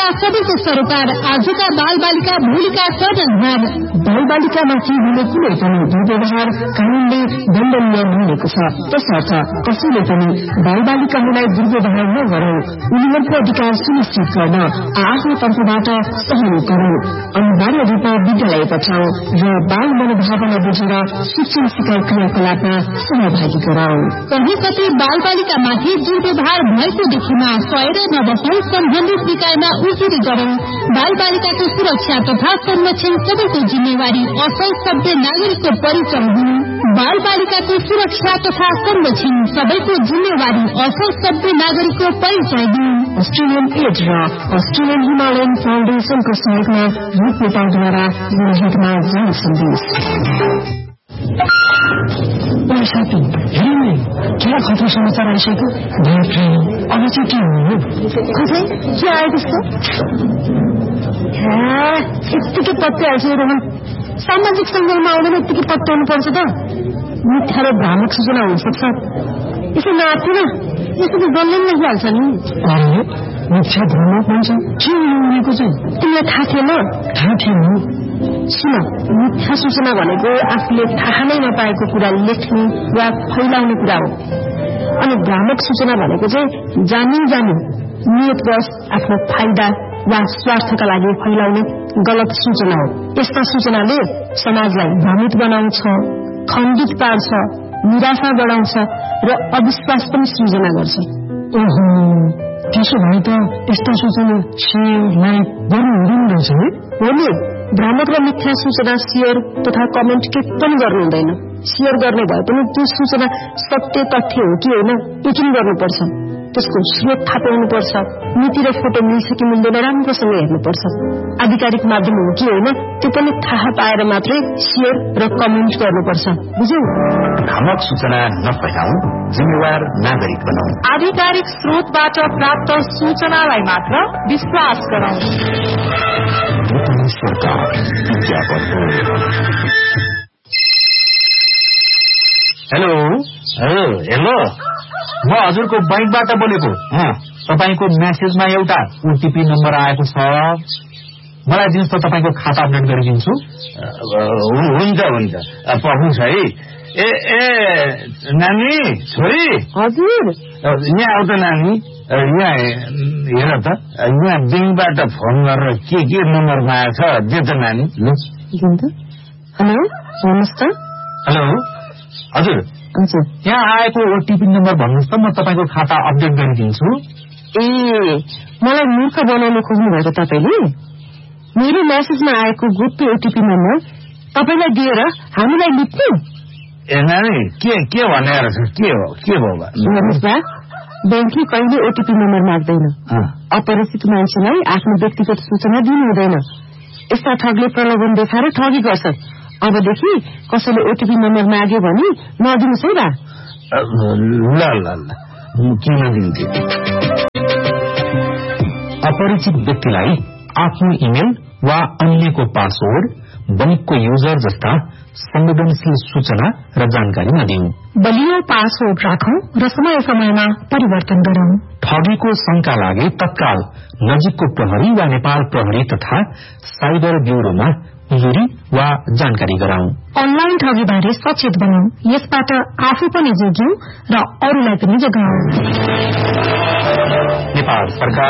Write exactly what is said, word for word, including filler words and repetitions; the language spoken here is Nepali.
बालिका सबैको सरोकार, आजका बाल बालिका भोलिका कर्णधार। बाल बालिकामाथि हुने कुनै पनि दुर्व्यवहार कानूनले दण्डनीय हुनेको छ। त्यसर्थ कसैले पनि बाल बालिकाहरूलाई दुर्व्यवहार नगरौं, उनीहरूको अधिकार सुनिश्चित गर्न आफ्नो तर्फबाट सहयोग गरौं, अनिवार्य रूपमा विद्यालय पठाऊ र बाल मनोभावना बुझेर शिक्षण सिकाइ क्रियाकलापमा सहभागी गराऊ। कहीँ कतै बाल बालिकामाथि दुर्व्यवहार भएको देखिमा सहेर नबसौं, सम्बन्धित निकायमा उजुरी गरौं। बाल बालिकाको सुरक्षा तथा संरक्षण सबैको जिम्मेवारी, असल सभ्य नागरिकको परिचय हुनु। बाल बालिकाको सुरक्षा तथा संरक्षण सबैको जिम्मेवारी, असल सभ्य नागरिकको परिचय दिनु। अस्ट्रेलियन एड र अस्ट्रेलियन हिमालयन फाउन्डेशनको सहयोगमा रूप नेपालद्वारा जनहितमा जारी सन्देश। क्या खतरा समाचार आइसक्यो? अब चाहिँ के हुनु? खै के आयो त्यस्तो? यत्तिकै पत्याइहाल्छ रोहन। सामाजिक सञ्जालमा आउँदैन यत्तिकै पत्याउनु पर्छ त। मिथ्या र भ्रामक सूचना हुनसक्छ। यसो नआत्तिन, यसो त डल्लै नहाल्छ नि। मिथ्या भ्रामक भन्छ के हुनुको चाहिँ तिमीलाई थाहा थिएन? थाहा थिएन। सुन, मिथ्या सूचना भनेको आफूले थाहा नै नपाएको कुरा लेख्ने वा फैलाउने कुरा हो। अनि भ्रामक सूचना भनेको चाहिँ जानी जानी नियतवश आफ्नो फाइदा वा स्वार्थका लागि फैलाउने गलत सूचना हो। यस्ता सूचनाले समाजलाई भ्रमित बनाउँछ, खण्डित पार्छ, निराशा बढाउँछ र अविश्वास पनि सृजना गर्छ। ओहो, त्यसो भए त यस्ता सूचना सेयर लाइक गर्नु हुँदैन रहेछ है? हो नि, भ्रामक र मिथ्या सूचना शेयर तथा कमेन्ट के पनि गर्नु हुँदैन। शेयर गर्ने भए पनि त्यो सूचना सत्य तथ्य हो कि होइन यकिन गर्नुपर्छ। त्यसको स्रोत थाहा पाउनुपर्छ। नीति र फोटो मिल्छ कि मिल्दैन राम्रोसँग हेर्नुपर्छ। आधिकारिक माध्यम हो कि होइन त्यो पनि थाहा पाएर मात्रै शेयर र कमेन्ट गर्नुपर्छ। बुझ्यौ? भ्रामक सूचना नफैलाऊ, जिम्मेवार नागरिक बनाऊ। आधिकारिक स्रोतबाट प्राप्त सूचनालाई मात्र विश्वास गरौं। सरकार विज्ञापन हो। हेलो हेलो हेलो म हजुरको बैंकबाट बोलेको। तपाईको मेसेजमा एउटा ओटीपी नम्बर आएको छ, मलाई दिनुहोस् त, तपाईँको खाता अपडेट गरिदिन्छु। हुन्छ हुन्छ, पढ्नुहोस् है। ए ए नानी, छोरी। हजुर, यहाँ आऊ त नानी। यहाँ हेर त, यहाँ ब्याङ्कबाट फोन गरेर के के नम्बर मागेको छ, दे त नानी। हेलो, भन्नुहोस् त। हेलो हजुर, हजुर, यहाँ आएको ओटीपी नम्बर भन्नुहोस् त, म तपाईँको खाता अपडेट गरिदिन्छु। ए, मलाई मूर्ख बनाउन खोज्नु भएको तपाईँले? मेरो मेसेजमा आएको गोप्य ओटीपी नम्बर तपाईँलाई दिएर हामीलाई लुट्नु? ए नानी, के के भनेर के हो के हो? हेर्नुहोस् बा, ब्याङ्कले कहिले ओटीपी नम्बर माग्दैन। अपरिचित मान्छेलाई आफ्नो व्यक्तिगत सूचना दिनु हुँदैन। यस्ता ठगले प्रलोभन देखाएर ठगी गर्छ। अबदेखि कसैले ओटीपी नम्बर माग्यो भने नदिनुहोस् है बा। ल ल ल, किन दिन्छु? अपरिचित व्यक्तिलाई आफ्नो इमेल वा अन्यको पासवर्ड, बैंकको युजर जस्ता संवेदनशील सूचना र जानकारी नदिऊ। बलियो पासवर्ड राखौं र समय समयमा परिवर्तन गरौं। ठगीको शंका लागे तत्काल नजिकको प्रहरी वा नेपाल प्रहरी तथा साइबर ब्यूरोमा उजुरी वा जानकारी गराऊ। अनलाइन ठगीबारे सचेत बनाऊ, यसबाट आफू पनि जोगिऊ र अरूलाई पनि जोगाऊ। नेपाल सरकार